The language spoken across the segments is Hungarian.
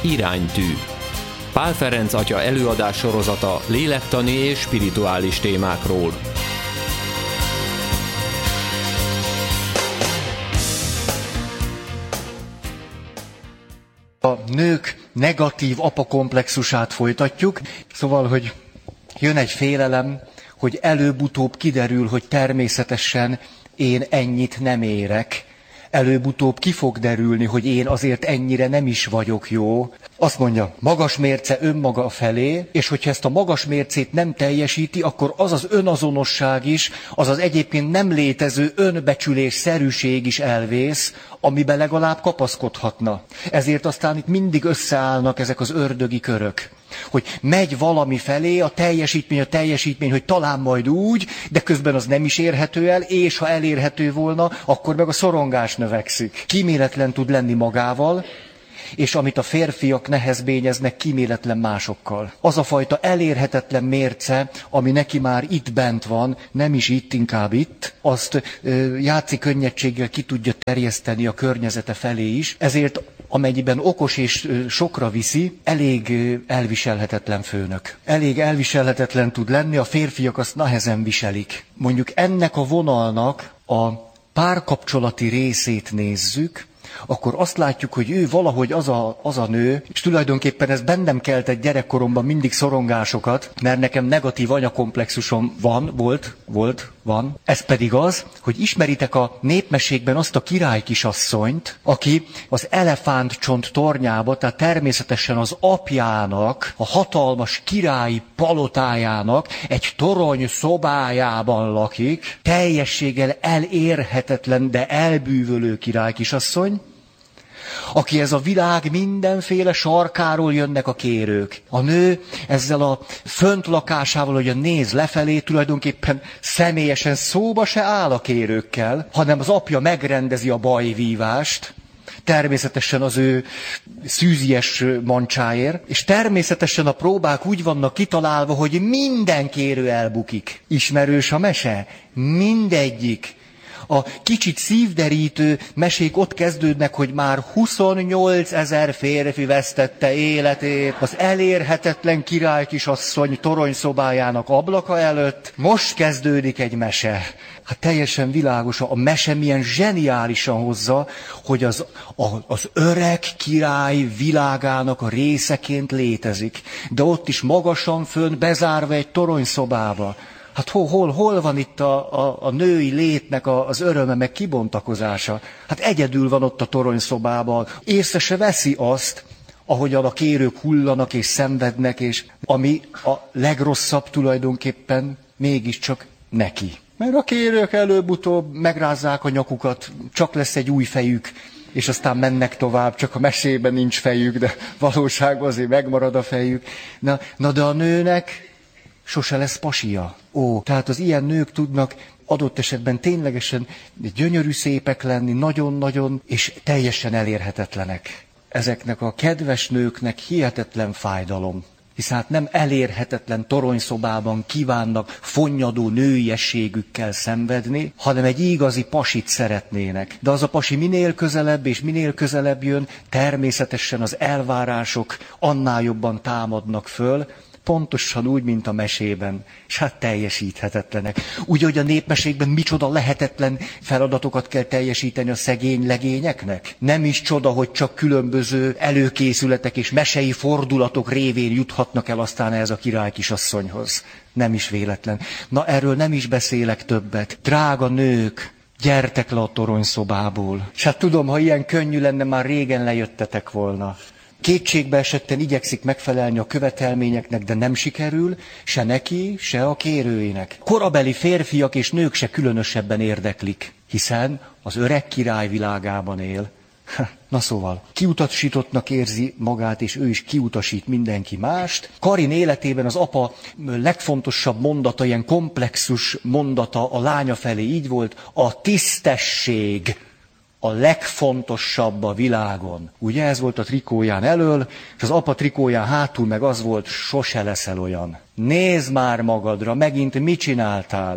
Iránytű. Pál Ferenc atya előadás sorozata lélektani és spirituális témákról. A nők negatív apakomplexusát folytatjuk, szóval, hogy jön egy félelem, hogy előbb-utóbb kiderül, hogy természetesen én ennyit nem érek. Előbb-utóbb ki fog derülni, hogy én azért ennyire nem is vagyok jó. Azt mondja, magas mérce önmaga felé, és hogyha ezt a magas mércét nem teljesíti, akkor az az önazonosság is, az az egyébként nem létező önbecsülésszerűség is elvész, amiben legalább kapaszkodhatna. Ezért aztán itt mindig összeállnak ezek az ördögi körök. Hogy megy valami felé, a teljesítmény, hogy talán majd úgy, de közben az nem is érhető el, és ha elérhető volna, akkor meg a szorongás növekszik. Kíméletlen tud lenni magával, és amit a férfiak nehezményeznek, kíméletlen másokkal. Az a fajta elérhetetlen mérce, ami neki már itt bent van, nem is itt, inkább itt, azt játszik könnyedséggel ki tudja terjeszteni a környezete felé is, ezért amennyiben okos és sokra viszi, elég elviselhetetlen főnök. Elég elviselhetetlen tud lenni, a férfiak azt nehezen viselik. Mondjuk ennek a vonalnak a párkapcsolati részét nézzük, akkor azt látjuk, hogy ő valahogy az a nő, és tulajdonképpen ez bennem keltett gyerekkoromban mindig szorongásokat, mert nekem negatív anyakomplexusom van. Ez pedig az, hogy ismeritek a népmesékben azt a királykisasszonyt, aki az elefántcsont tornyába, tehát természetesen az apjának, a hatalmas királyi palotájának egy torony szobájában lakik, teljességgel elérhetetlen, de elbűvölő királykisasszony, aki ez a világ mindenféle sarkáról jönnek a kérők. A nő ezzel a föntlakásával, hogy a néz lefelé, tulajdonképpen személyesen szóba se áll a kérőkkel, hanem az apja megrendezi a bajvívást, természetesen az ő szűzies mancsáért, és természetesen a próbák úgy vannak kitalálva, hogy minden kérő elbukik. Ismerős a mese? Mindegyik. A kicsit szívderítő mesék ott kezdődnek, hogy már 28 000 férfi vesztette életét az elérhetetlen királykisasszony toronyszobájának ablaka előtt. Most kezdődik egy mese. Hát teljesen világos, a mese milyen zseniálisan hozza, hogy az öreg király világának a részeként létezik. De ott is magasan fönn, bezárva egy toronyszobába. Hát hol van itt a női létnek az öröme, meg kibontakozása? Hát egyedül van ott a toronyszobában. Észre se veszi azt, ahogyan a kérők hullanak és szenvednek, és ami a legrosszabb tulajdonképpen mégiscsak neki. Mert a kérők előbb-utóbb megrázzák a nyakukat, csak lesz egy új fejük, és aztán mennek tovább, csak a mesében nincs fejük, de valóságban azért megmarad a fejük. Na de a nőnek sose lesz pasia. Tehát az ilyen nők tudnak adott esetben ténylegesen gyönyörű szépek lenni, nagyon-nagyon, és teljesen elérhetetlenek. Ezeknek a kedves nőknek hihetetlen fájdalom, hisz hát nem elérhetetlen toronyszobában kívánnak fonnyadó nőiességükkel szenvedni, hanem egy igazi pasit szeretnének. De az a pasi minél közelebb és minél közelebb jön, természetesen az elvárások annál jobban támadnak föl, pontosan úgy, mint a mesében, és hát teljesíthetetlenek. Úgy, hogy a népmesékben micsoda lehetetlen feladatokat kell teljesíteni a szegény legényeknek. Nem is csoda, hogy csak különböző előkészületek és mesei fordulatok révén juthatnak el aztán ehhez a királykisasszonyhoz. Nem is véletlen. Na, erről nem is beszélek többet. Drága nők, gyertek le a toronyszobából. És hát tudom, ha ilyen könnyű lenne, már régen lejöttetek volna. Kétségbe esetten igyekszik megfelelni a követelményeknek, de nem sikerül, se neki, se a kérőinek. Korabeli férfiak és nők se különösebben érdeklik, hiszen az öreg király világában él. Na szóval, kiutasítottnak érzi magát, és ő is kiutasít mindenki mást. Karin életében az apa legfontosabb mondata, ilyen komplexus mondata a lánya felé így volt: a tisztesség a legfontosabb a világon. Ugye ez volt a trikóján elől, és az apa trikóján hátul meg az volt: sose leszel olyan. Nézd már magadra, megint mit csináltál?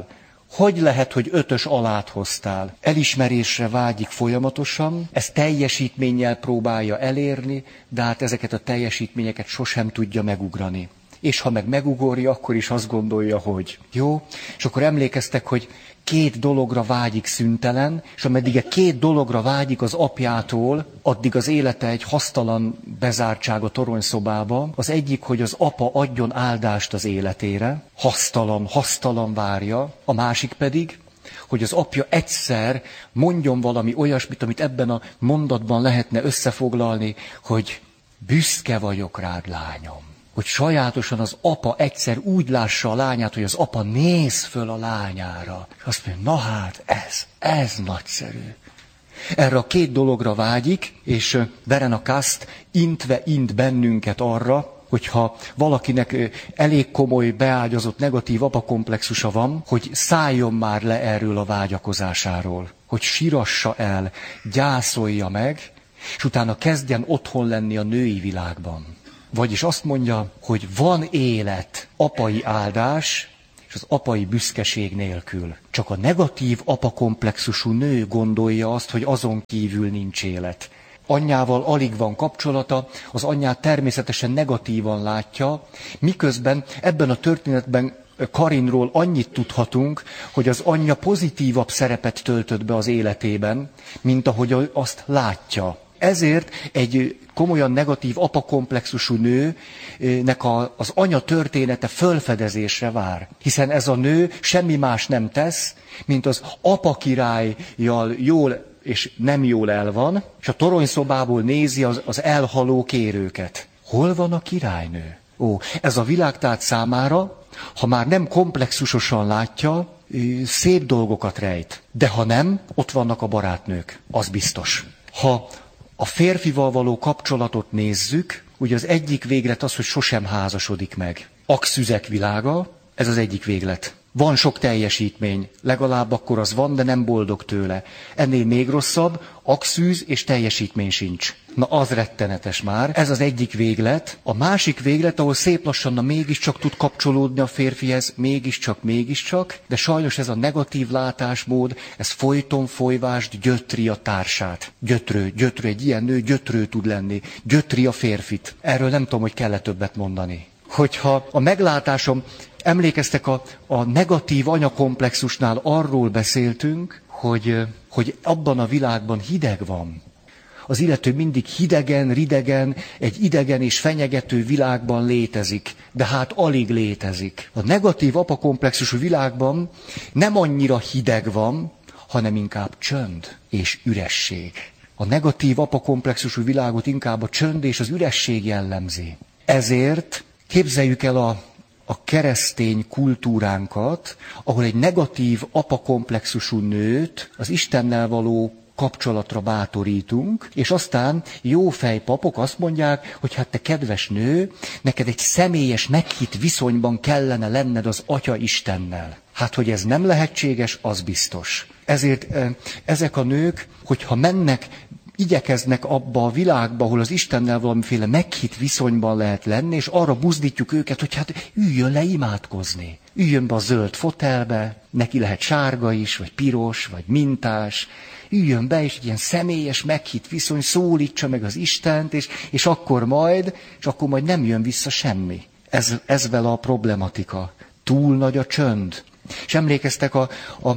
Hogy lehet, hogy 5-ös alát hoztál? Elismerésre vágyik folyamatosan, ezt teljesítménnyel próbálja elérni, de hát ezeket a teljesítményeket sosem tudja megugrani. És ha meg megugorja, akkor is azt gondolja, hogy jó. És akkor emlékeztek, hogy 2 dologra vágyik szüntelen, és ameddig 2 dologra vágyik az apjától, addig az élete egy hasztalan bezártság a toronyszobába. Az egyik, hogy az apa adjon áldást az életére, hasztalan várja. A másik pedig, hogy az apja egyszer mondjon valami olyasmit, amit ebben a mondatban lehetne összefoglalni, hogy büszke vagyok rád, lányom. Hogy sajátosan az apa egyszer úgy lássa a lányát, hogy az apa néz föl a lányára. És azt mondja, na hát ez nagyszerű. Erre a 2 dologra vágyik, és Verena Kast int bennünket arra, hogyha valakinek elég komoly, beágyazott negatív apakomplexusa van, hogy szálljon már le erről a vágyakozásáról. Hogy sirassa el, gyászolja meg, és utána kezdjen otthon lenni a női világban. Vagyis azt mondja, hogy van élet apai áldás és az apai büszkeség nélkül. Csak a negatív apakomplexusú nő gondolja azt, hogy azon kívül nincs élet. Anyjával alig van kapcsolata, az anyját természetesen negatívan látja, miközben ebben a történetben Karinról annyit tudhatunk, hogy az anyja pozitívabb szerepet töltött be az életében, mint ahogy azt látja. Ezért egy komolyan negatív apakomplexusú nőnek az anya története fölfedezésre vár. Hiszen ez a nő semmi más nem tesz, mint az apa királlyal jól és nem jól el van, és a toronyszobából nézi az elhaló kérőket. Hol van a királynő? Ez a világtárgy számára, ha már nem komplexusosan látja, szép dolgokat rejt. De ha nem, ott vannak a barátnők, az biztos. Ha a férfival való kapcsolatot nézzük, ugye az egyik véglet az, hogy sosem házasodik meg. Akszüzek világa, ez az egyik véglet. Van sok teljesítmény, legalább akkor az van, de nem boldog tőle. Ennél még rosszabb, akszűz és teljesítmény sincs. Na az rettenetes már, ez az egyik véglet. A másik véglet, ahol szép lassan mégiscsak tud kapcsolódni a férfihez, mégiscsak, de sajnos ez a negatív látásmód, ez folyton folyvást gyötri a társát. Gyötrő, egy ilyen nő gyötrő tud lenni, gyötri a férfit. Erről nem tudom, hogy kell-e többet mondani. Hogyha a meglátásom, emlékeztek a negatív anyakomplexusnál arról beszéltünk, hogy abban a világban hideg van. Az illető mindig hidegen, ridegen, egy idegen és fenyegető világban létezik, de hát alig létezik. A negatív apakomplexusú világban nem annyira hideg van, hanem inkább csönd és üresség. A negatív apakomplexusú világot inkább a csönd és az üresség jellemzi. Ezért képzeljük el a keresztény kultúránkat, ahol egy negatív apakomplexusú nőt az Istennel való kapcsolatra bátorítunk, és aztán jófej papok azt mondják, hogy hát te kedves nő, neked egy személyes, meghitt viszonyban kellene lenned az Atya Istennel. Hát, hogy ez nem lehetséges, az biztos. Ezért ezek a nők, hogyha mennek, igyekeznek abba a világba, ahol az Istennel valamiféle meghitt viszonyban lehet lenni, és arra buzdítjuk őket, hogy hát üljön le imádkozni. Üljön be a zöld fotelbe, neki lehet sárga is, vagy piros, vagy mintás. Üljön be, és egy ilyen személyes, meghitt viszony, szólítsa meg az Istent, és akkor majd nem jön vissza semmi. Ez vele a problematika. Túl nagy a csönd. És emlékeztek a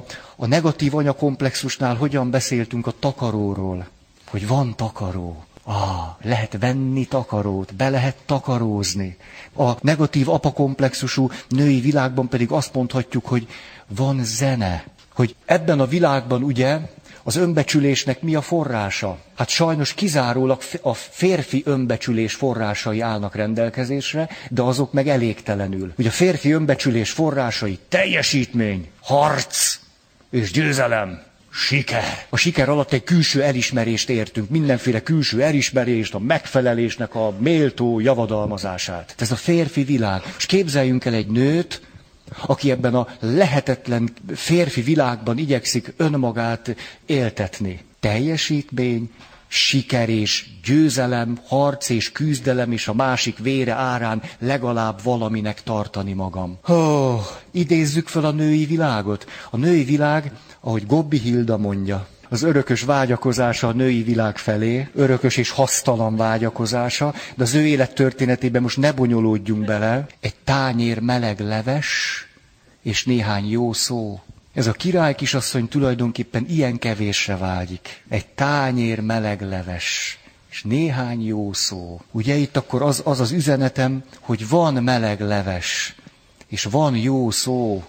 negatív anyakomplexusnál, hogyan beszéltünk a takaróról. Hogy van takaró. Lehet venni takarót, be lehet takarózni. A negatív apakomplexusú női világban pedig azt mondhatjuk, hogy van zene. Hogy ebben a világban ugye az önbecsülésnek mi a forrása? Hát sajnos kizárólag a férfi önbecsülés forrásai állnak rendelkezésre, de azok meg elégtelenül. Ugye a férfi önbecsülés forrásai teljesítmény, harc és győzelem. Siker. A siker alatt egy külső elismerést értünk, mindenféle külső elismerést, a megfelelésnek a méltó javadalmazását. Ez a férfi világ. És képzeljünk el egy nőt, aki ebben a lehetetlen férfi világban igyekszik önmagát éltetni. Teljesítmény siker és győzelem, harc és küzdelem és a másik vére árán legalább valaminek tartani magam. Idézzük fel a női világot. A női világ, ahogy Gobbi Hilda mondja, az örökös vágyakozása a női világ felé, örökös és hasztalan vágyakozása, de az ő élettörténetében most ne bonyolódjunk bele. Egy tányér meleg leves és néhány jó szó. Ez a király kisasszony tulajdonképpen ilyen kevésre vágyik. Egy tányér meleg leves és néhány jó szó. Ugye itt akkor az üzenetem, hogy van meleg leves és van jó szó.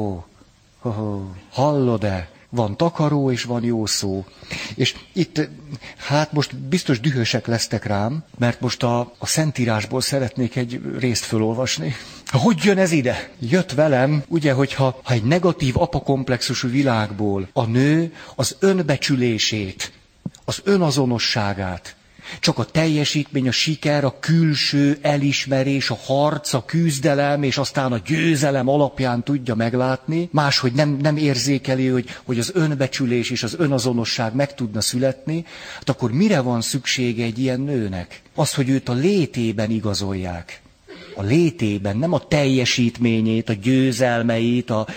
Hallod-e? Van takaró, és van jó szó. És itt, hát most biztos dühösek lesztek rám, mert most a Szentírásból szeretnék egy részt fölolvasni. Hogy jön ez ide? Jött velem, ugye, hogyha egy negatív apakomplexusú világból a nő az önbecsülését, az önazonosságát, csak a teljesítmény, a siker, a külső elismerés, a harc, a küzdelem, és aztán a győzelem alapján tudja meglátni. Máshogy nem érzékeli, hogy az önbecsülés és az önazonosság meg tudna születni. Hát akkor mire van szüksége egy ilyen nőnek? Az, hogy őt a létében igazolják. A létében, nem a teljesítményét, a győzelmeit, a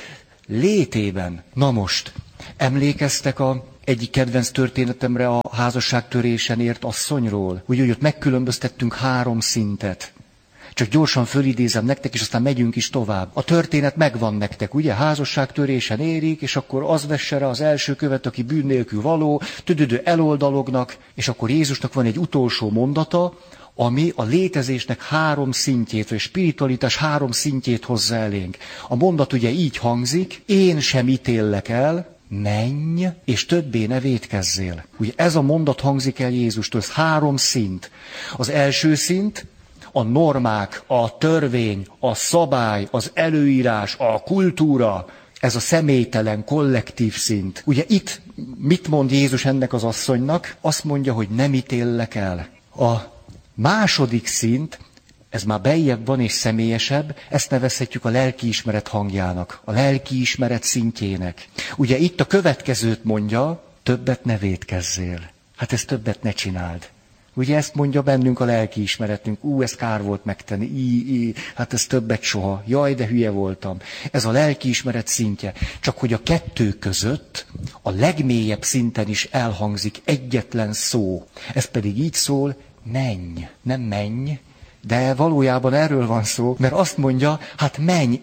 létében. Na most, emlékeztek egyik kedvenc történetemre a házasságtörésen ért asszonyról? Úgy, hogy ott megkülönböztettünk 3 szintet. Csak gyorsan fölidézem nektek, és aztán megyünk is tovább. A történet megvan nektek, ugye? Házasságtörésen érik, és akkor az vesse rá az első követ, aki bűn nélkül való, eloldalognak, és akkor Jézusnak van egy utolsó mondata, ami a létezésnek 3 szintjét, vagy spiritualitás 3 szintjét hozza elénk. A mondat ugye így hangzik: én sem ítéllek el, menj, és többé ne vétkezzél. Ugye ez a mondat hangzik el Jézustól, ez 3 szint. Az első szint, a normák, a törvény, a szabály, az előírás, a kultúra, ez a személytelen, kollektív szint. Ugye itt mit mond Jézus ennek az asszonynak? Azt mondja, hogy nem ítéllek el. A második szint, ez már beljebb van és személyesebb, ezt nevezhetjük a lelkiismeret hangjának, a lelkiismeret szintjének. Ugye itt a következőt mondja, többet ne vétkezzél. Hát ezt többet ne csináld. Ugye ezt mondja bennünk a lelkiismeretünk, ezt kár volt megtenni, hát ez többet soha, jaj, de hülye voltam. Ez a lelkiismeret szintje. Csak hogy a 2 között a legmélyebb szinten is elhangzik egyetlen szó. Ez pedig így szól, menj, nem menj, de valójában erről van szó, mert azt mondja, hát menj,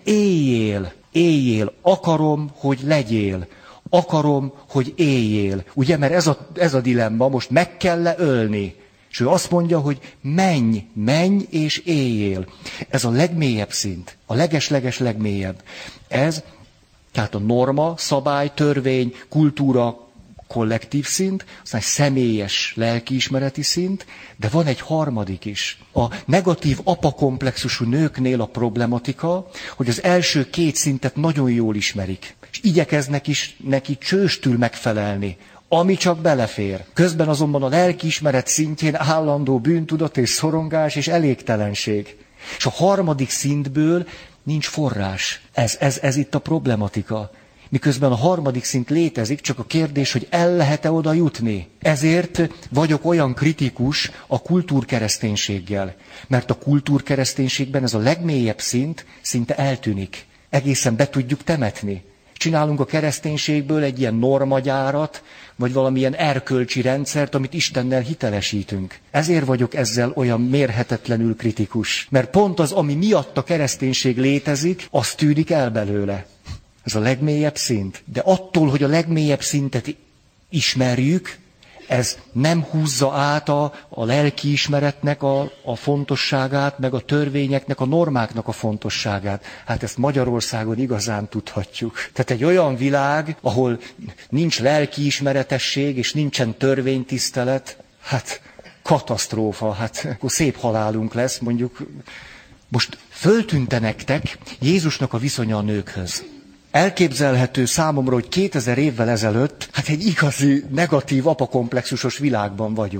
éljél, akarom, hogy legyél, akarom, hogy éljél. Ugye, mert ez a dilemma, most meg kell-e ölni? És ő azt mondja, hogy menj és éljél. Ez a legmélyebb szint, a leges legmélyebb. Ez, tehát a norma, szabály, törvény, kultúra, kollektív szint, aztán egy személyes lelkiismereti szint, de van egy harmadik is. A negatív apakomplexusú nőknél a problematika, hogy az első 2 szintet nagyon jól ismerik, és igyekeznek is neki csőstül megfelelni, ami csak belefér. Közben azonban a lelkiismeret szintjén állandó bűntudat és szorongás és elégtelenség. És a harmadik szintből nincs forrás. Ez itt a problematika. Miközben a harmadik szint létezik, csak a kérdés, hogy el lehet-e oda jutni. Ezért vagyok olyan kritikus a kultúrkereszténységgel. Mert a kultúrkereszténységben ez a legmélyebb szint szinte eltűnik. Egészen be tudjuk temetni. Csinálunk a kereszténységből egy ilyen normagyárat, vagy valamilyen erkölcsi rendszert, amit Istennel hitelesítünk. Ezért vagyok ezzel olyan mérhetetlenül kritikus. Mert pont az, ami miatt a kereszténység létezik, az tűnik el belőle. Ez a legmélyebb szint. De attól, hogy a legmélyebb szintet ismerjük, ez nem húzza át a lelkiismeretnek a fontosságát, meg a törvényeknek, a normáknak a fontosságát. Hát ezt Magyarországon igazán tudhatjuk. Tehát egy olyan világ, ahol nincs lelkiismeretesség, és nincsen törvénytisztelet, hát katasztrófa, hát akkor szép halálunk lesz, mondjuk. Most föltűnte nektek Jézusnak a viszonya a nőkhöz. Elképzelhető számomra, hogy 2000 évvel ezelőtt, hát egy igazi negatív apakomplexusos világban vagyunk.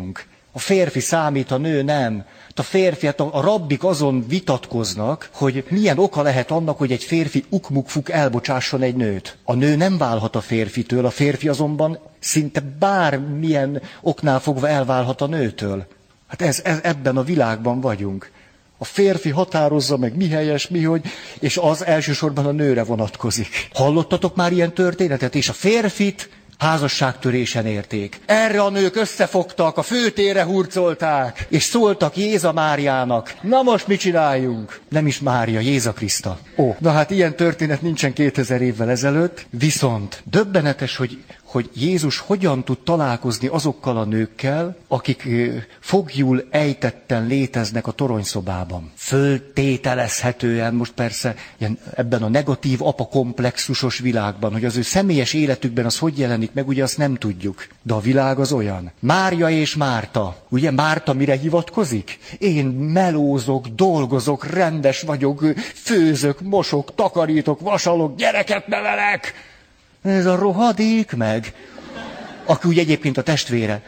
A férfi számít, a nő nem. A férfi, hát a rabbik azon vitatkoznak, hogy milyen oka lehet annak, hogy egy férfi ukmukfuk elbocsásson egy nőt. A nő nem válhat a férfitől, a férfi azonban szinte bármilyen oknál fogva elválhat a nőtől. Hát ebben a világban vagyunk. A férfi határozza meg, mi helyes, mi hogy, és az elsősorban a nőre vonatkozik. Hallottatok már ilyen történetet? És a férfit házasságtörésen érték. Erre a nők összefogtak, a főtérre hurcolták, és szóltak Jéza Máriának. Na most mit csináljunk? Nem is Mária, Jéza Kriszta. Na hát ilyen történet nincsen 2000 évvel ezelőtt, viszont döbbenetes, hogy Jézus hogyan tud találkozni azokkal a nőkkel, akik foglyul ejtetten léteznek a toronyszobában. Föltételezhetően, most persze ebben a negatív apakomplexusos világban, hogy az ő személyes életükben az hogy jelenik meg, ugye azt nem tudjuk. De a világ az olyan. Mária és Márta. Ugye Márta mire hivatkozik? Én melózok, dolgozok, rendes vagyok, főzök, mosok, takarítok, vasalok, gyereket nevelek. Ez a rohadék meg, aki úgy egyébként a testvére.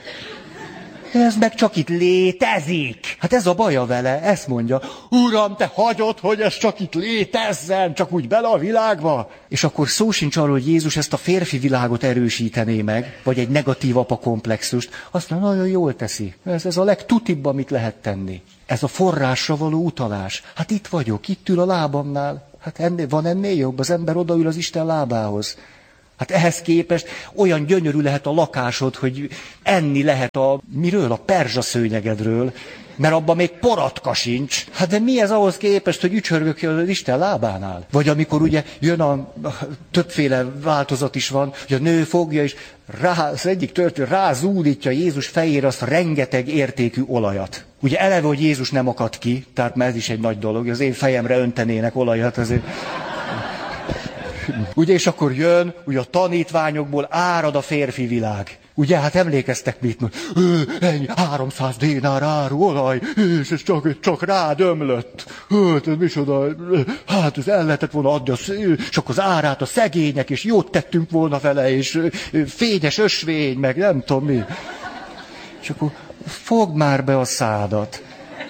Ez meg csak itt létezik. Hát ez a baja vele, ezt mondja. Uram, te hagyod, hogy ez csak itt létezzen, csak úgy bele a világba. És akkor szó sincs arról, hogy Jézus ezt a férfi világot erősítené meg, vagy egy negatív apakomplexust. Azt mondja, nagyon jól teszi. Ez a legtutibb, amit lehet tenni. Ez a forrásra való utalás. Hát itt vagyok, itt ül a lábamnál. Hát van ennél jobb, az ember odaül az Isten lábához. Hát ehhez képest olyan gyönyörű lehet a lakásod, hogy enni lehet miről? A perzsaszőnyegedről, mert abban még poratka sincs. Hát de mi ez ahhoz képest, hogy ücsörgök az Isten lábánál? Vagy amikor ugye jön többféle változat is van, hogy a nő fogja, és az egyik történet rázúdítja Jézus fejére azt rengeteg értékű olajat. Ugye eleve, hogy Jézus nem akad ki, tehát mert ez is egy nagy dolog, az én fejemre öntenének olajat, azért... Ugye, és akkor jön, ugye a tanítványokból árad a férfi világ. Ugye, hát emlékeztek mit mond? Ennyi, 300 dénár áru olaj, és ez csak rád ömlött. Hát, micsoda, hát ez el lehetett volna adni, csak az árát a szegények, és jót tettünk volna vele, és fényes ösvény, meg nem tudom mi. És akkor fogd már be a szádat.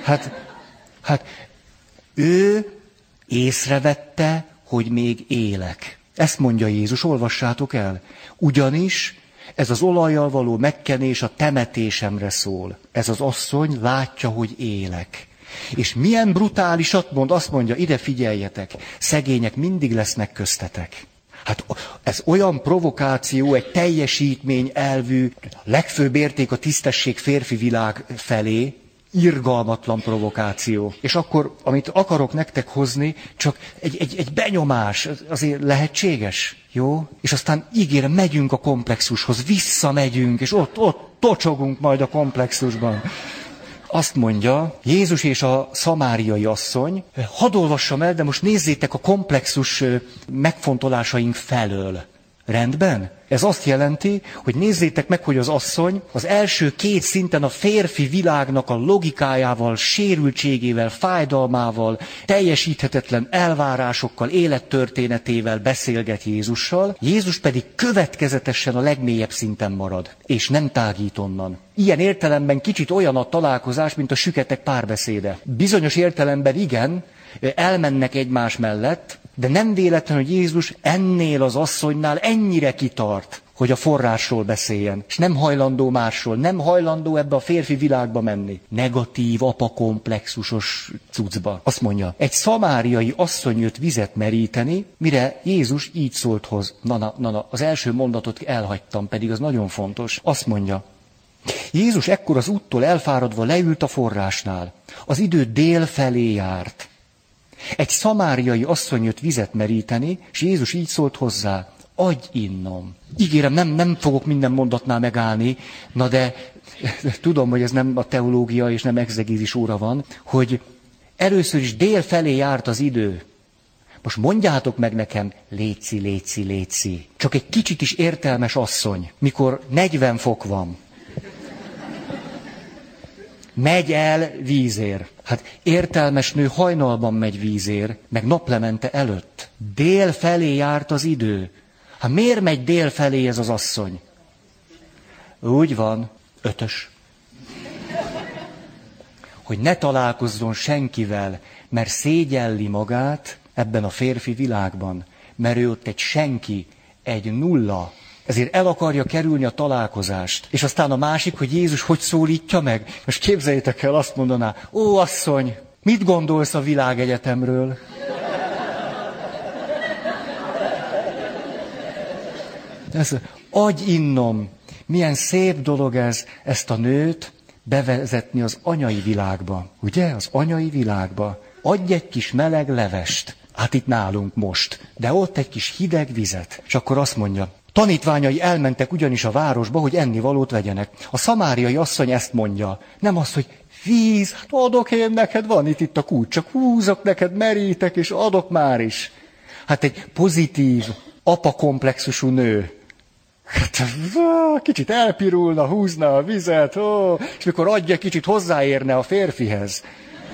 Hát ő észrevette, hogy még élek. Ezt mondja Jézus, olvassátok el. Ugyanis ez az olajjal való megkenés a temetésemre szól. Ez az asszony látja, hogy élek. És milyen brutálisat mond, azt mondja, ide figyeljetek, szegények mindig lesznek köztetek. Hát ez olyan provokáció, egy teljesítmény elvű, legfőbb érték a tisztesség férfi világ felé, irgalmatlan provokáció. És akkor, amit akarok nektek hozni, csak egy benyomás, azért lehetséges, jó? És aztán ígérem, megyünk a komplexushoz, visszamegyünk, és ott tocsogunk majd a komplexusban. Azt mondja, Jézus és a szamáriai asszony, hadd olvassam el, de most nézzétek a komplexus megfontolásaink felől. Rendben? Ez azt jelenti, hogy nézzétek meg, hogy az asszony az első 2 szinten a férfi világnak a logikájával, sérültségével, fájdalmával, teljesíthetetlen elvárásokkal, élettörténetével beszélget Jézussal, Jézus pedig következetesen a legmélyebb szinten marad, és nem tágít onnan. Ilyen értelemben kicsit olyan a találkozás, mint a süketek párbeszéde. Bizonyos értelemben igen, elmennek egymás mellett, de nem véletlen, hogy Jézus ennél az asszonynál ennyire kitart, hogy a forrásról beszéljen, és nem hajlandó másról, nem hajlandó ebbe a férfi világba menni. Negatív, apakomplexusos cuccba. Azt mondja, egy szamáriai asszony jött vizet meríteni, mire Jézus így szólt hoz. Na, az első mondatot elhagytam, pedig az nagyon fontos. Azt mondja, Jézus ekkor az úttól elfáradva leült a forrásnál. Az idő dél felé járt. Egy szamáriai asszony jött vizet meríteni, és Jézus így szólt hozzá, adj innom. Ígérem, nem fogok minden mondatnál megállni, na de tudom, hogy ez nem a teológia és nem exegézis óra van, hogy először is dél felé járt az idő. Most mondjátok meg nekem, léci. Csak egy kicsit is értelmes asszony, mikor 40 fok van. Megy el vízér. Hát értelmes nő hajnalban megy vízér, meg naplemente előtt. Dél felé járt az idő. Hát miért megy dél felé ez az asszony? Úgy van, 5-ös. hogy ne találkozzon senkivel, mert szégyelli magát ebben a férfi világban, mert ő ott egy senki, egy nulla. Ezért el akarja kerülni a találkozást. És aztán a másik, hogy Jézus hogy szólítja meg. Most képzeljétek el, azt mondaná, ó asszony, mit gondolsz a világegyetemről? Ez, adj innom. Milyen szép dolog ez, ezt a nőt bevezetni az anyai világba. Ugye? Az anyai világba. Adj egy kis meleg levest. Hát itt nálunk most. De ott egy kis hideg vizet. És akkor azt mondja, tanítványai elmentek ugyanis a városba, hogy ennivalót vegyenek. A szamáriai asszony ezt mondja. Nem az, hogy víz, hát adok én neked, van itt a kút, csak húzok neked, merítek, és adok már is. Hát egy pozitív, apakomplexusú nő. Hát, kicsit elpirulna, húzna a vizet, és mikor adja, kicsit hozzáérne a férfihez.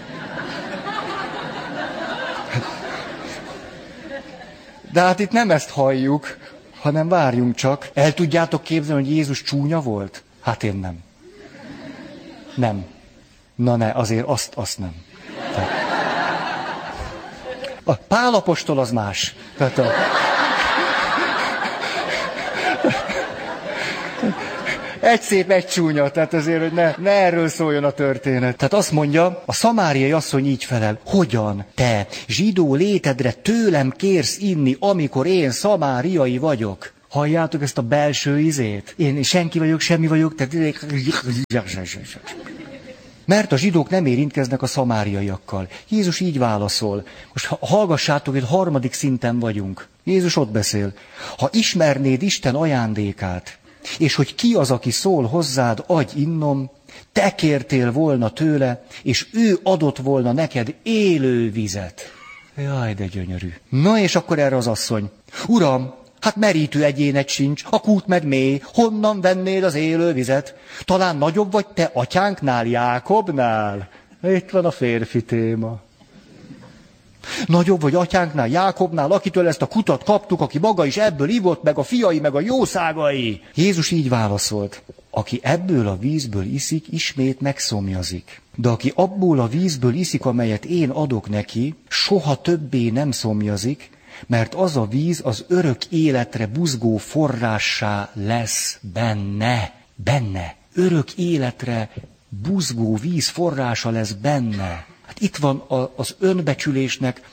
De hát itt nem ezt halljuk, hanem várjunk csak. El tudjátok képzelni, hogy Jézus csúnya volt? Hát én nem. Nem. Na ne, azért azt nem. A Pál apostol az más. Tehát egy szép, egy csúnya, tehát azért, hogy ne erről szóljon a történet. Tehát azt mondja, a szamáriai asszony így felel, hogyan te, zsidó létedre tőlem kérsz inni, amikor én szamáriai vagyok? Halljátok ezt a belső izét? Én senki vagyok, semmi vagyok, tehát... Mert a zsidók nem érintkeznek a szamáriaiakkal. Jézus így válaszol. Most hallgassátok, hogy 3. szinten vagyunk. Jézus ott beszél. Ha ismernéd Isten ajándékát, és hogy ki az, aki szól hozzád, adj innom, te kértél volna tőle, és ő adott volna neked élő vizet. Jaj, de gyönyörű. Na és akkor erre az asszony. Uram, hát merítő egyénet sincs, a kút meg mély, honnan vennéd az élő vizet? Talán nagyobb vagy te atyánknál, Jákobnál? Itt van a férfi téma. Nagyobb vagy atyánknál, Jákobnál, akitől ezt a kutat kaptuk, aki maga is ebből ivott, meg a fiai, meg a jószágai. Jézus így válaszolt. Aki ebből a vízből iszik, ismét megszomjazik. De aki abból a vízből iszik, amelyet én adok neki, soha többé nem szomjazik, mert az a víz az örök életre buzgó forrássá lesz benne. Örök életre buzgó víz forrása lesz benne. Hát itt van az önbecsülésnek,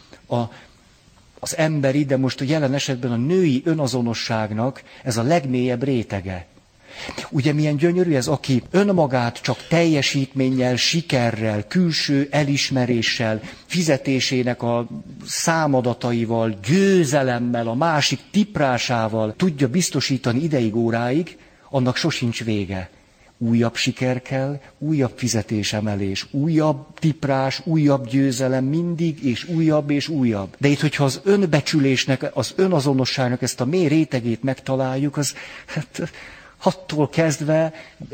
az emberi, de most a jelen esetben a női önazonosságnak ez a legmélyebb rétege. Ugye milyen gyönyörű ez, aki önmagát csak teljesítménnyel, sikerrel, külső elismeréssel, fizetésének a számadataival, győzelemmel, a másik tiprásával tudja biztosítani ideig, óráig, annak sosincs vége. Újabb siker kell, újabb fizetésemelés, újabb tiprás, újabb győzelem mindig, és újabb és újabb. De itt, hogyha az önbecsülésnek, az önazonosságnak ezt a mély rétegét megtaláljuk, az hát, attól kezdve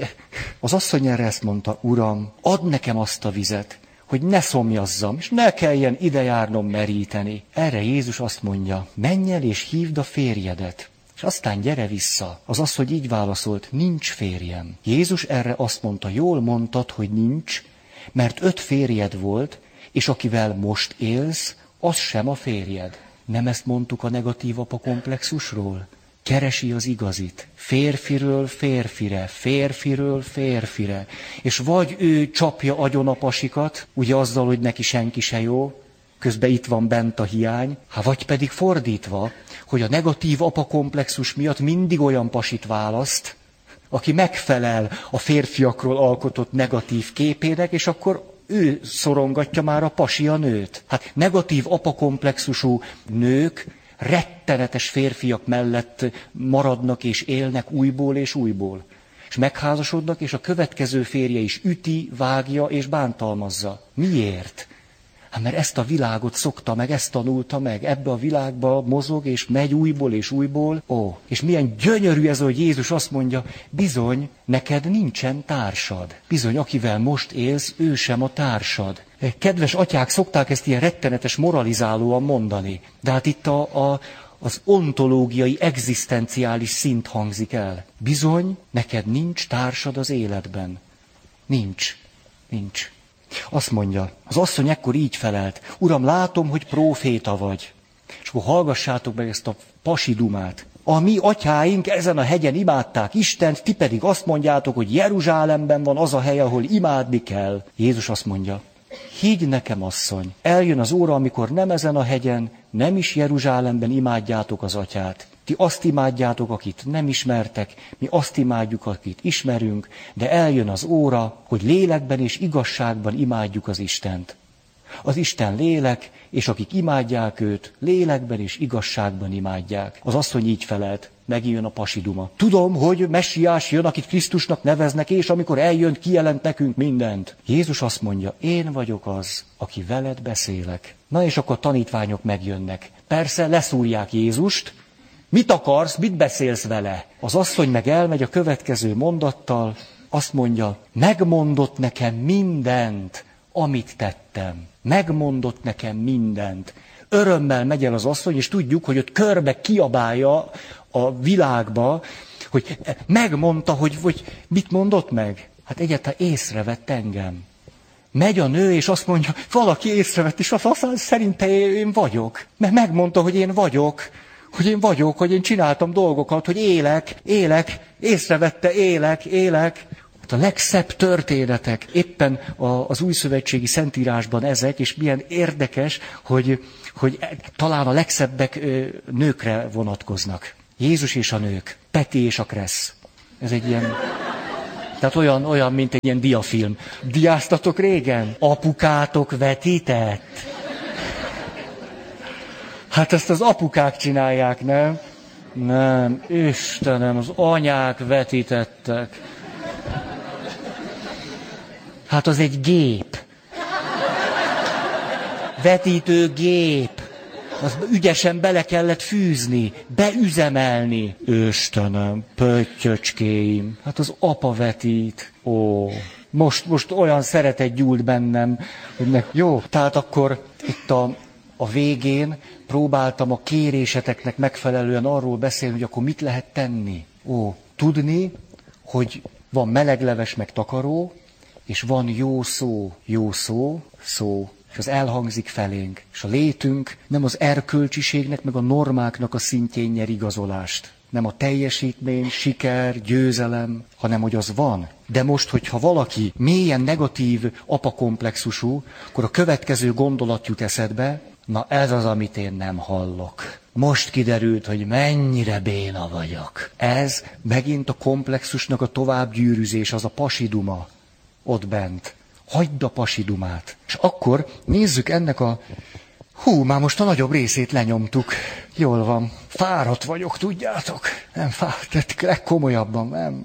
az asszony erre ezt mondta, Uram, add nekem azt a vizet, hogy ne szomjazzam, és ne kelljen idejárnom meríteni. Erre Jézus azt mondja, menj el és hívd a férjedet. És aztán gyere vissza. Az asszony így válaszolt, nincs férjem. Jézus erre azt mondta, jól mondtad, hogy nincs, mert 5 férjed volt, és akivel most élsz, az sem a férjed. Nem ezt mondtuk a negatív apakomplexusról? Keresi az igazit. Férfiről férfire, férfiről férfire. És vagy ő csapja agyon a pasikat, ugye azzal, hogy neki senki se jó, közben itt van bent a hiány, vagy pedig fordítva, hogy a negatív apakomplexus miatt mindig olyan pasit választ, aki megfelel a férfiakról alkotott negatív képének, és akkor ő szorongatja már a pasi a nőt. Hát negatív apakomplexusú nők rettenetes férfiak mellett maradnak és élnek újból és újból. És megházasodnak, és a következő férje is üti, vágja és bántalmazza. Miért? Hát mert ezt a világot szokta meg, ezt tanulta meg, ebbe a világba mozog, és megy újból és újból. És milyen gyönyörű ez, hogy Jézus azt mondja, bizony, neked nincsen társad. Bizony, akivel most élsz, ő sem a társad. Kedves atyák szokták ezt ilyen rettenetes moralizálóan mondani, de hát itt az ontológiai, egzisztenciális szint hangzik el. Bizony, neked nincs társad az életben. Nincs. azt mondja, az asszony ekkor így felelt, Uram, látom, hogy próféta vagy. És akkor hallgassátok meg ezt a pasi dumát. A mi atyáink ezen a hegyen imádták Istent, ti pedig azt mondjátok, hogy Jeruzsálemben van az a hely, ahol imádni kell. Jézus azt mondja, higgy nekem, asszony, eljön az óra, amikor nem ezen a hegyen, nem is Jeruzsálemben imádjátok az atyát. Ti azt imádjátok, akit nem ismertek, mi azt imádjuk, akit ismerünk, de eljön az óra, hogy lélekben és igazságban imádjuk az Istent. Az Isten lélek, és akik imádják őt, lélekben és igazságban imádják. Az asszony így felelt, megint jön a pasi duma. Tudom, hogy Messiás jön, akit Krisztusnak neveznek, és amikor eljön, kijelent nekünk mindent. Jézus azt mondja, én vagyok az, aki veled beszélek. Na és akkor a tanítványok megjönnek. Persze leszúrják Jézust. Mit akarsz, mit beszélsz vele? Az asszony meg elmegy a következő mondattal, azt mondja, megmondott nekem mindent, amit tettem. Megmondott nekem mindent. Örömmel megy el az asszony, és tudjuk, hogy ott körbe kiabálja a világba, hogy megmondta, hogy mit mondott meg? Hát egyáltalán észrevett engem. Megy a nő, és azt mondja, valaki észrevett, és azt szerinte én vagyok. Mert megmondta, hogy én vagyok, hogy én csináltam dolgokat, hogy élek, észrevette, élek. A legszebb történetek éppen az újszövetségi szentírásban ezek, és milyen érdekes, hogy talán a legszebbek nőkre vonatkoznak. Jézus és a nők, Peti és a Kressz. Ez egy ilyen, tehát olyan, mint egy ilyen diafilm. Diáztatok régen? Apukátok vetített? Hát ezt az apukák csinálják, nem? Nem, Istenem, az anyák vetítettek. Hát az egy gép. Vetítőgép. Az ügyesen bele kellett fűzni, beüzemelni. Istenem, pöttyöcskéim. Hát az apa vetít. Ó, most olyan szeretet gyúlt bennem, hogy jó, tehát akkor itt a végén próbáltam a kéréseteknek megfelelően arról beszélni, hogy akkor mit lehet tenni. Tudni, hogy van melegleves meg takaró, és van jó szó, és az elhangzik felénk. És a létünk nem az erkölcsiségnek, meg a normáknak a szintjén nyer igazolást. Nem a teljesítmény, siker, győzelem, hanem hogy az van. De most, hogyha valaki mélyen negatív apakomplexusú, akkor a következő gondolat jut eszedbe, na ez az, amit én nem hallok. Most kiderült, hogy mennyire béna vagyok. Ez megint a komplexusnak a továbbgyűrűzés, az a pasiduma. Ott bent. Hagyd a pasidumát. És akkor nézzük ennek már most a nagyobb részét lenyomtuk. Jól van. Fáradt vagyok, tudjátok. Nem fáradt, legkomolyabban. Nem.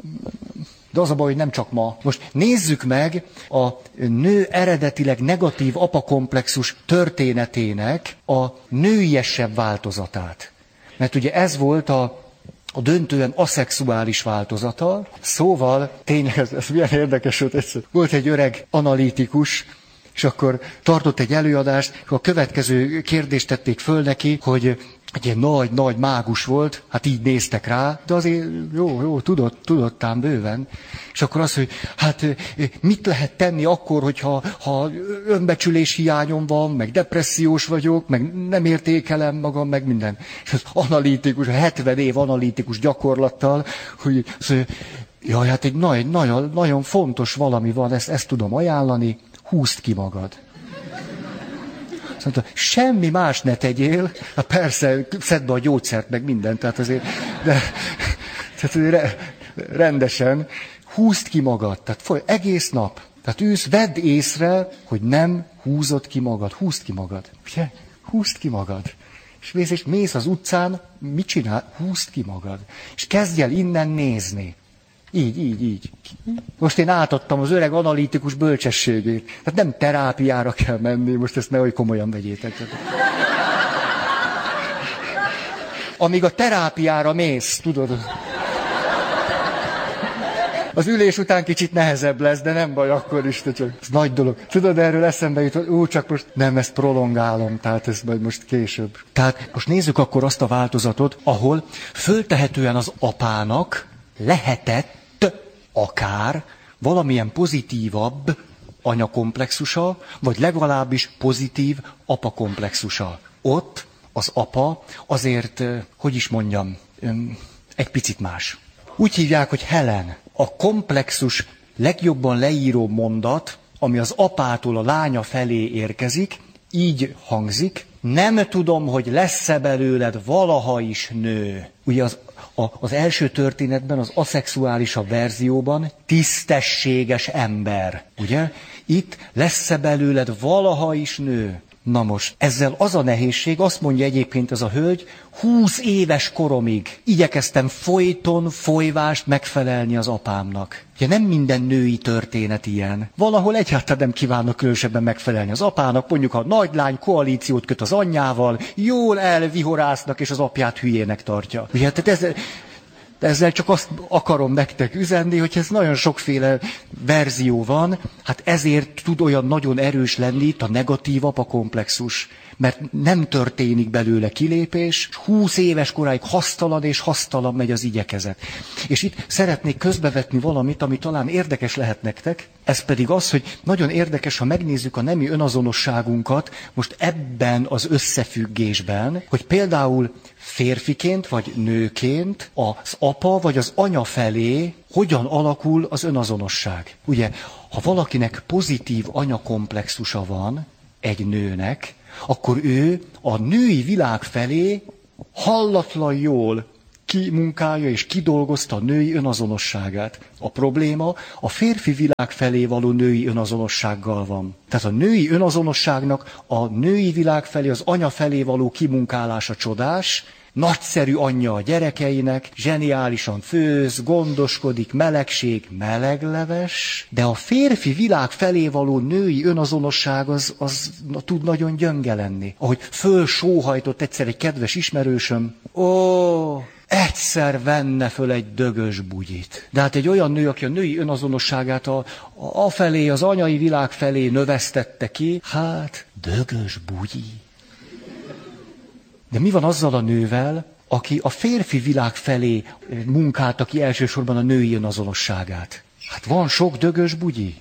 De az a baj, hogy nem csak ma. Most nézzük meg a nő eredetileg negatív apakomplexus történetének a nőiesebb változatát. Mert ugye ez volt a döntően aszexuális változata. Szóval, tényleg ez milyen érdekes volt egyszer. Volt egy öreg analitikus, és akkor tartott egy előadást, a következő kérdést tették föl neki, hogy egy ilyen nagy mágus volt, hát így néztek rá, de azért jó, tudott ám bőven. És akkor az, hogy hát mit lehet tenni akkor, hogyha önbecsülés hiányom van, meg depressziós vagyok, meg nem értékelem magam, meg minden. És az analitikus, 70 év analitikus gyakorlattal, hogy jaj, hát egy nagyon fontos valami van, ezt tudom ajánlani, húzd ki magad. Mondta, semmi más ne tegyél, hát persze, szedd be a gyógyszert, meg mindent, tehát azért rendesen, húzd ki magad, tehát egész nap, tehát ülsz, vedd észre, hogy nem húzod ki magad, húzd ki magad, ugye? Húzd ki magad. És mész az utcán, mit csinál? Húzd ki magad. És kezdj el innen nézni. Így. Most én átadtam az öreg analitikus bölcsességét. Tehát nem terápiára kell menni, most ezt nehogy komolyan vegyétek. Amíg a terápiára mész, tudod. Az ülés után kicsit nehezebb lesz, de nem baj, akkor is, csak ez nagy dolog. Tudod, erről eszembe jut, csak most nem, ezt prolongálom, tehát ez majd most később. Tehát most nézzük akkor azt a változatot, ahol föltehetően az apának lehetett akár valamilyen pozitívabb anyakomplexusa, vagy legalábbis pozitív apakomplexusa. Ott az apa azért, hogy is mondjam, egy picit más. Úgy hívják, hogy Helen. A komplexus legjobban leíró mondat, ami az apától a lánya felé érkezik, így hangzik: nem tudom, hogy lesz-e belőled valaha is nő. Ugye az első történetben, az aszexuálisabb verzióban tisztességes ember. Ugye? Itt lesz-e belőled valaha is nő. Na most, ezzel az a nehézség, azt mondja egyébként ez a hölgy, 20 éves koromig igyekeztem folyton, folyvást megfelelni az apámnak. Ugye nem minden női történet ilyen. Valahol egyáltalán nem kívánnak különösebben megfelelni az apának, mondjuk a nagylány koalíciót köt az anyjával, jól elvihorásznak, és az apját hülyének tartja. Ugye, tehát ezzel csak azt akarom nektek üzenni, hogy ez nagyon sokféle verzió van, hát ezért tud olyan nagyon erős lenni itt a negatív apakomplexus, mert nem történik belőle kilépés, 20 éves koráig hasztalan és hasztalan megy az igyekezet. És itt szeretnék közbevetni valamit, ami talán érdekes lehet nektek, ez pedig az, hogy nagyon érdekes, ha megnézzük a nemi önazonosságunkat most ebben az összefüggésben, hogy például férfiként vagy nőként az apa vagy az anya felé hogyan alakul az önazonosság. Ugye, ha valakinek pozitív anyakomplexusa van, egy nőnek, akkor ő a női világ felé hallatlan jól kimunkálja és kidolgozta a női önazonosságát. A probléma a férfi világ felé való női önazonossággal van. Tehát a női önazonosságnak a női világ felé, az anya felé való kimunkálása csodás, nagyszerű anyja a gyerekeinek, zseniálisan főz, gondoskodik, melegség, melegleves, de a férfi világ felé való női önazonosság az tud nagyon gyönge lenni. Ahogy fölsóhajtott egyszer egy kedves ismerősöm, egyszer venne föl egy dögös bugyit. De hát egy olyan nő, aki a női önazonosságát a felé, az anyai világ felé növesztette ki, hát dögös bugyi. De mi van azzal a nővel, aki a férfi világ felé munkálta ki elsősorban a női önazonosságát? Hát van sok dögös bugyi.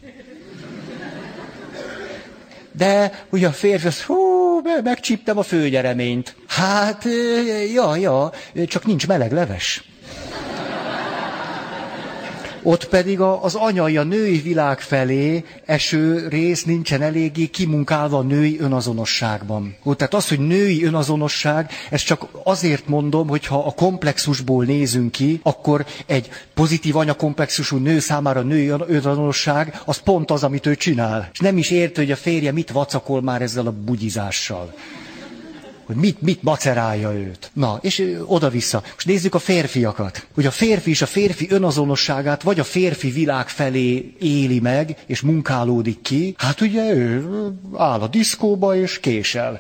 De ugye a férfi az, megcsíptem a főnyereményt. Hát, csak nincs meleg leves. Ott pedig az anyai, a női világ felé eső rész nincsen eléggé kimunkálva a női önazonosságban. Tehát az, hogy női önazonosság, ezt csak azért mondom, hogy ha a komplexusból nézünk ki, akkor egy pozitív anyakomplexusú nő számára a női önazonosság, az pont az, amit ő csinál. És nem is érti, hogy a férje mit vacakol már ezzel a bugyizással. Hogy mit macerálja őt. Na, és oda-vissza. Most nézzük a férfiakat. Hogy a férfi is a férfi önazonosságát vagy a férfi világ felé éli meg, és munkálódik ki. Hát ugye ő áll a diszkóba és késel.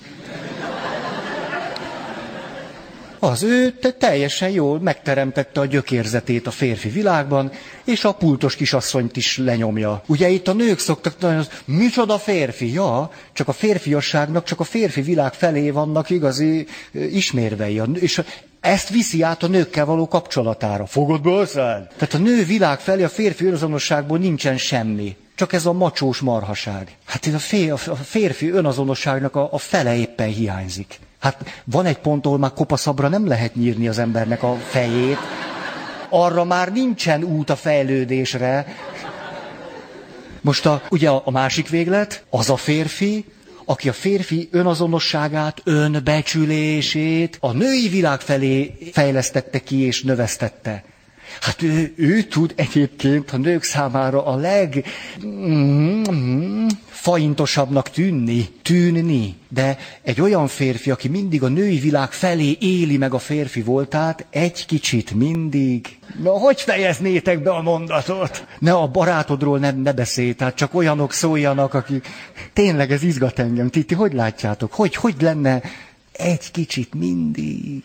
Az ő teljesen jól megteremtette a gyökérzetét a férfi világban, és a pultos kisasszonyt is lenyomja. Ugye itt a nők szoktak mondani, micsoda férfi? Ja, csak a férfiasságnak, csak a férfi világ felé vannak igazi ismérvei. És ezt viszi át a nőkkel való kapcsolatára. Fogod be összed? Tehát a nő világ felé a férfi önazonosságból nincsen semmi. Csak ez a macsós marhaság. Hát a férfi önazonosságnak a fele éppen hiányzik. Hát van egy pont, ahol már kopaszabbra nem lehet nyírni az embernek a fejét. Arra már nincsen út a fejlődésre. Most ugye a másik véglet, az a férfi, aki a férfi önazonosságát, önbecsülését a női világ felé fejlesztette ki és növesztette. Hát ő tud egyébként a nők számára a legfaintosabbnak tűnni. De egy olyan férfi, aki mindig a női világ felé éli meg a férfi voltát, egy kicsit mindig... Na, hogy fejeznétek be a mondatot? Ne a barátodról ne beszélj, tehát csak olyanok szóljanak, akik... Tényleg ez izgat engem. Ti hogy látjátok? Hogy lenne egy kicsit mindig?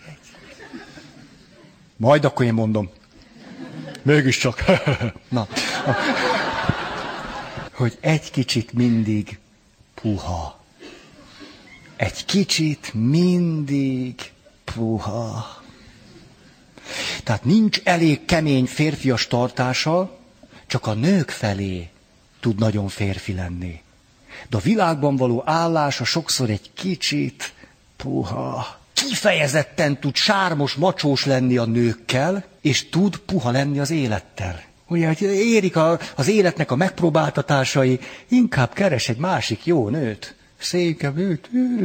Majd akkor én mondom. Mégiscsak. Na. Hogy egy kicsit mindig puha. Egy kicsit mindig puha. Tehát nincs elég kemény férfias tartása, csak a nők felé tud nagyon férfi lenni. De a világban való állása sokszor egy kicsit puha. Kifejezetten tud sármos, macsós lenni a nőkkel, és tud puha lenni az élettel. Ugye, hogy érik az életnek a megpróbáltatásai, inkább keres egy másik jó nőt. Székebb nőt.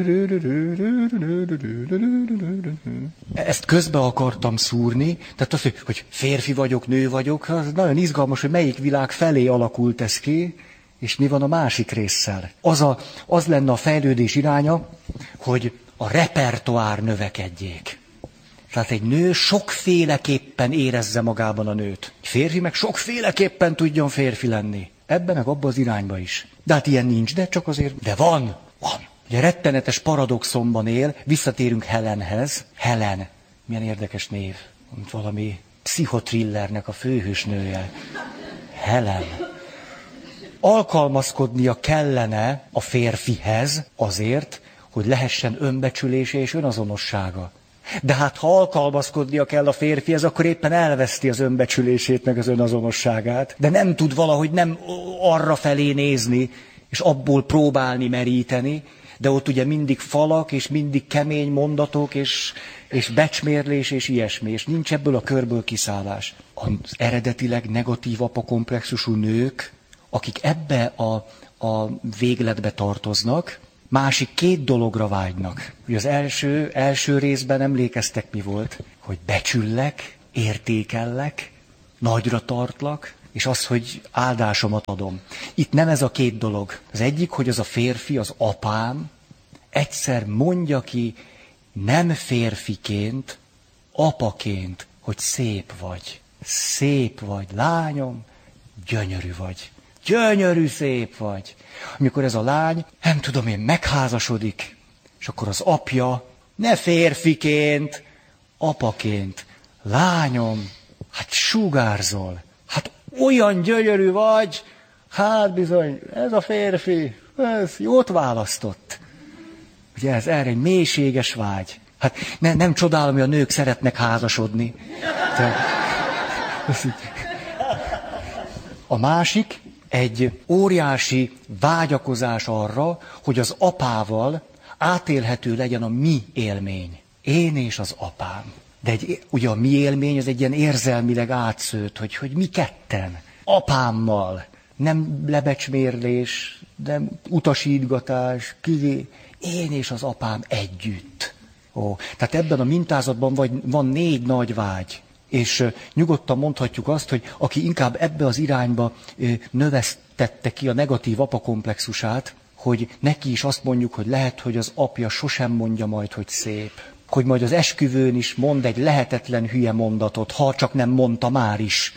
Ezt közbe akartam szúrni, tehát az, hogy férfi vagyok, nő vagyok, az nagyon izgalmas, hogy melyik világ felé alakult ez ki, és mi van a másik résszel. Az lenne a fejlődés iránya, hogy a repertoár növekedjék. Tehát egy nő sokféleképpen érezze magában a nőt. Egy férfi meg sokféleképpen tudjon férfi lenni. Ebben meg abban az irányba is. De hát ilyen nincs, de csak azért... De van. Ugye rettenetes paradoxonban él, visszatérünk Helenhez. Helen. Milyen érdekes név. Mint valami pszichotrillernek a főhősnője. Helen. Alkalmazkodnia kellene a férfihez azért, hogy lehessen önbecsülése és önazonossága. De hát ha alkalmazkodnia kell a férfihez, akkor éppen elveszti az önbecsülését meg az önazonosságát. De nem tud valahogy nem arra felé nézni, és abból próbálni meríteni, de ott ugye mindig falak, és mindig kemény mondatok, és becsmérlés, és ilyesmi, és nincs ebből a körből kiszállás. Az eredetileg negatív apakomplexusú nők, akik ebbe a végletbe tartoznak, másik két dologra vágynak. Ugye az első részben emlékeztek, mi volt? Hogy becsüllek, értékellek, nagyra tartlak, és az, hogy áldásomat adom. Itt nem ez a két dolog. Az egyik, hogy az a férfi, az apám egyszer mondja ki nem férfiként, apaként, hogy szép vagy, lányom, gyönyörű vagy. Gyönyörű, szép vagy. Amikor ez a lány, nem tudom én, megházasodik, és akkor az apja, ne férfiként, apaként, lányom, hát sugárzol, hát olyan gyönyörű vagy, hát bizony, ez a férfi, ez jót választott. Ugye ez erre egy mélységes vágy. Hát nem csodálom, hogy a nők szeretnek házasodni. A másik, egy óriási vágyakozás arra, hogy az apával átélhető legyen a mi élmény. Én és az apám. De ugye a mi élmény az egy ilyen érzelmileg átszőtt, hogy mi ketten, apámmal. Nem lebecsmérlés, nem utasítgatás, én és az apám együtt. Tehát ebben a mintázatban van 4 nagy vágy. És nyugodtan mondhatjuk azt, hogy aki inkább ebbe az irányba növesztette ki a negatív apakomplexusát, hogy neki is azt mondjuk, hogy lehet, hogy az apja sosem mondja majd, hogy szép. Hogy majd az esküvőn is mond egy lehetetlen hülye mondatot, ha csak nem mondta már is.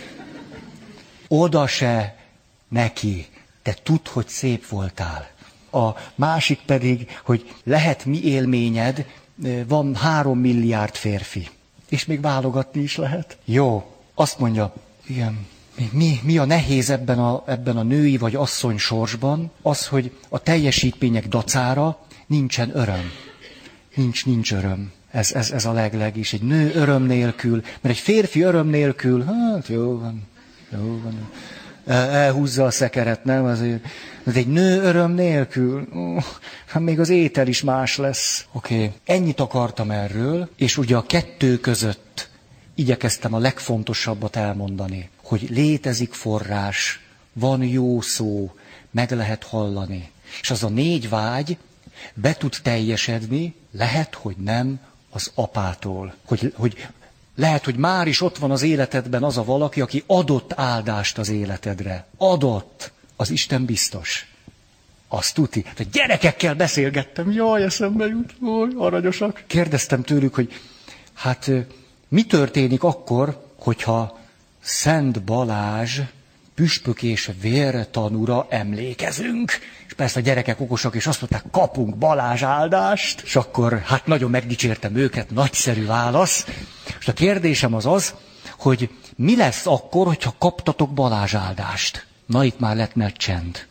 Oda se neki, te tudd, hogy szép voltál. A másik pedig, hogy lehet mi élményed, van 3 milliárd férfi. És még válogatni is lehet. Jó, azt mondja, igen, mi a nehéz ebben a női vagy asszony sorsban? Az, hogy a teljesítmények dacára nincsen öröm. Nincs öröm. Ez a legleg is. Egy nő öröm nélkül, mert egy férfi öröm nélkül, hát jó van. Elhúzza a szekeret, nem? Azért. De egy nő öröm nélkül, hát még az étel is más lesz. Oké. Ennyit akartam erről, és ugye a 2 között igyekeztem a legfontosabbat elmondani, hogy létezik forrás, van jó szó, meg lehet hallani. És az a 4 vágy be tud teljesedni, lehet, hogy nem az apától. Hogy lehet, hogy már is ott van az életedben az a valaki, aki adott áldást az életedre. Adott. Az Isten biztos. Azt tuti. A gyerekekkel beszélgettem. Jaj, eszembe jut. Jaj, aranyosak. Kérdeztem tőlük, hogy hát mi történik akkor, hogyha Szent Balázs püspök és vértanúra emlékezünk. És persze a gyerekek okosak, és azt mondták, kapunk Balázs áldást. És akkor hát nagyon megdicsértem őket, nagyszerű válasz. És a kérdésem az, hogy mi lesz akkor, hogyha kaptatok Balázs áldást? Na, itt már lett nagy csend.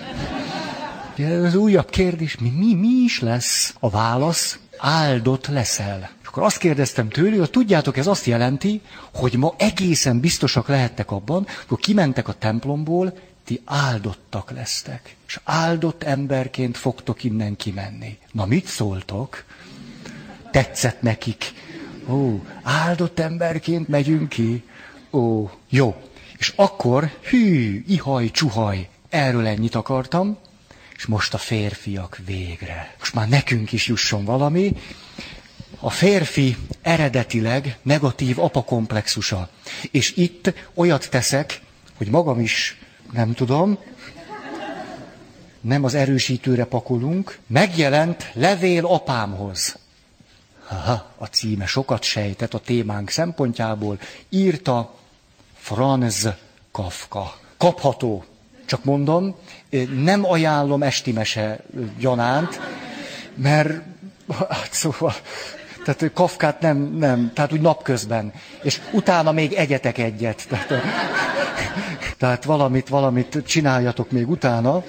Ez újabb kérdés, mi is lesz? A válasz, áldott leszel. És akkor azt kérdeztem tőlük, hogy tudjátok, ez azt jelenti, hogy ma egészen biztosak lehettek abban, hogy kimentek a templomból, ti áldottak lesztek, és áldott emberként fogtok innen kimenni. Na mit szóltok? Tetszett nekik. Ó, áldott emberként megyünk ki. Ó, jó. És akkor, ihaj, csuhaj, erről ennyit akartam, és most a férfiak végre. Most már nekünk is jusson valami. A férfi eredetileg negatív apakomplexusa. És itt olyat teszek, hogy magam is, nem tudom, nem az erősítőre pakolunk, megjelent levél apámhoz. Aha, a címe sokat sejtett a témánk szempontjából. Írta Franz Kafka. Kapható. Csak mondom, nem ajánlom esti mese gyanánt, mert hát szóval, tehát Kafkát nem, tehát úgy napközben. És utána még egyetek egyet. Tehát valamit csináljatok még utána.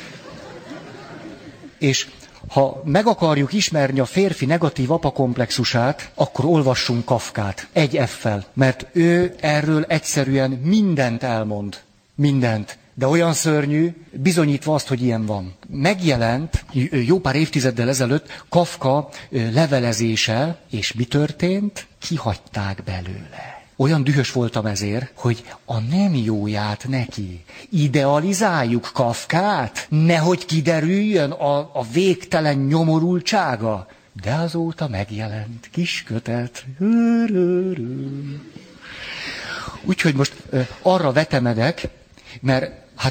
És ha meg akarjuk ismerni a férfi negatív apakomplexusát, akkor olvassunk Kafkát, egy F-fel, mert ő erről egyszerűen mindent elmond. Mindent. De olyan szörnyű, bizonyítva azt, hogy ilyen van. Megjelent jó pár évtizeddel ezelőtt Kafka levelezése, és mi történt? Kihagyták belőle. Olyan dühös voltam ezért, hogy a nem jóját neki. Idealizáljuk Kafkát? Nehogy kiderüljön a végtelen nyomorultsága. De azóta megjelent kis kötet. Úgyhogy most arra vetemedek, mert